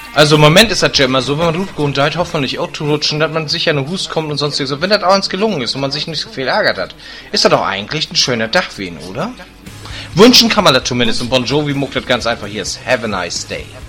Also im Moment ist das ja immer so, wenn man Rutge und Deit hofft man nicht auch zu rutschen, dass man sicher eine Hust kommt und sonstiges. Und wenn das auch uns gelungen ist und man sich nicht so viel ärgert hat, ist das doch eigentlich ein schöner Tag für ihn, oder? Wünschen kann man das zumindest und Bon Jovi muckt das ganz einfach. Hier ist Have a Nice Day.